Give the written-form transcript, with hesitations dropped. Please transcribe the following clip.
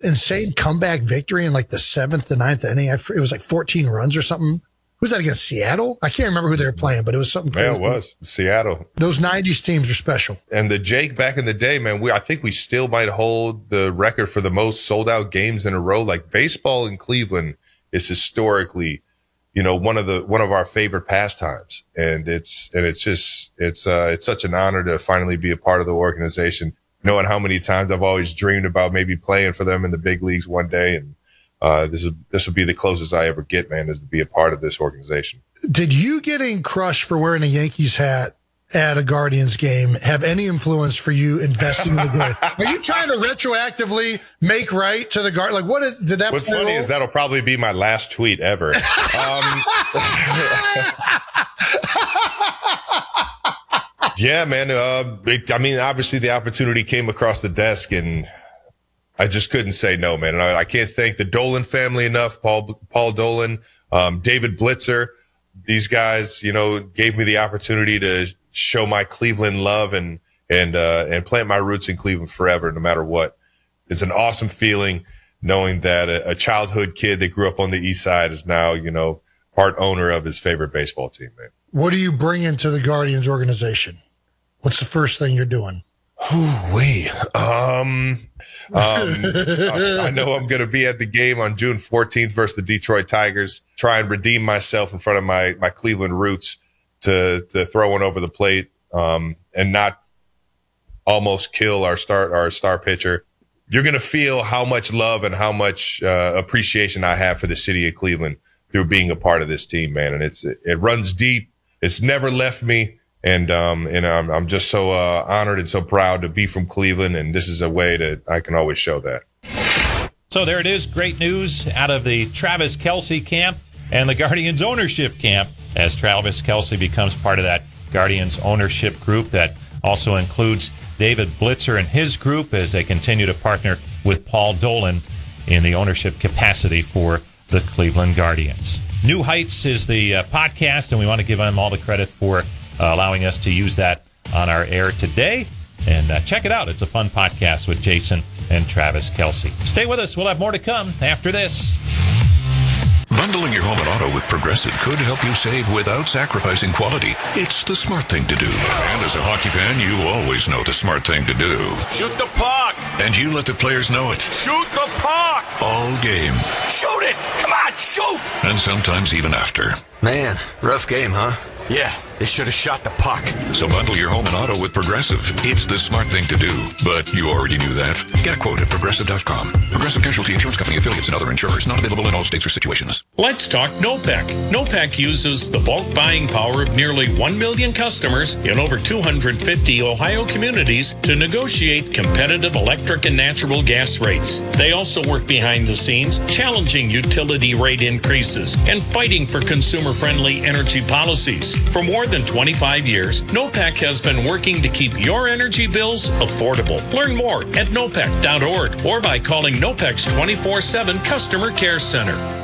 insane comeback victory in like the 7th to 9th inning. It was like 14 runs or something. Who was that against? Seattle? I can't remember who they were playing, but it was something crazy. Yeah, it was Seattle. Those 90s teams are special. And the Jake back in the day, man, I think we still might hold the record for the most sold out games in a row. Like baseball in Cleveland is historically, one of our favorite pastimes. And it's such an honor to finally be a part of the organization, knowing how many times I've always dreamed about maybe playing for them in the big leagues one day. And this will be the closest I ever get, man, is to be a part of this organization. Did you getting crushed for wearing a Yankees hat at a Guardians game have any influence for you investing in the game? Are you trying to retroactively make right to the Guard? Like, did that? What's funny is that'll probably be my last tweet ever. Yeah, man. Obviously the opportunity came across the desk and I just couldn't say no, man. And I can't thank the Dolan family enough. Paul Dolan, David Blitzer. These guys, gave me the opportunity to show my Cleveland love and plant my roots in Cleveland forever, no matter what. It's an awesome feeling knowing that a childhood kid that grew up on the East Side is now, part owner of his favorite baseball team, man. What do you bring into the Guardians organization? What's the first thing you're doing? I know I'm going to be at the game on June 14th versus the Detroit Tigers, try and redeem myself in front of my Cleveland roots to throw one over the plate, and not almost kill our star pitcher. You're going to feel how much love and how much appreciation I have for the city of Cleveland through being a part of this team, man. And it runs deep. It's never left me. And I'm just so honored and so proud to be from Cleveland, and this is a way that I can always show that. So there it is. Great news out of the Travis Kelce camp and the Guardians ownership camp, as Travis Kelce becomes part of that Guardians ownership group that also includes David Blitzer and his group as they continue to partner with Paul Dolan in the ownership capacity for the Cleveland Guardians. New Heights is the podcast, and we want to give them all the credit for allowing us to use that on our air today. And check it out. It's a fun podcast with Jason and Travis Kelce. Stay with us. We'll have more to come after this. Bundling your home and auto with Progressive could help you save without sacrificing quality. It's the smart thing to do. And as a hockey fan, you always know the smart thing to do. Shoot the puck! And you let the players know it. Shoot the puck! All game. Shoot it! Come on, shoot! And sometimes even after. Man, rough game, huh? Yeah, they should have shot the puck. So bundle your home and auto with Progressive. It's the smart thing to do. But you already knew that. Get a quote at Progressive.com. Progressive Casualty Insurance Company, affiliates, and other insurers. Not available in all states or situations. Let's talk NOPEC. NOPEC uses the bulk buying power of nearly 1 million customers in over 250 Ohio communities to negotiate competitive electric and natural gas rates. They also work behind the scenes, challenging utility rate increases and fighting for consumer-friendly energy policies. For more than 25 years, NOPEC has been working to keep your energy bills affordable. Learn more at nopec.org or by calling NOPEC's 24/7 Customer Care Center.